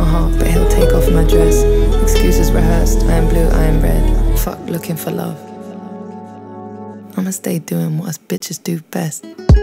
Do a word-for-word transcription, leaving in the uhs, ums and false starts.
my heart, but he'll take off my dress. Excuses rehearsed, I am blue, I am red. Fuck looking for love. I'ma stay doing what us bitches do best.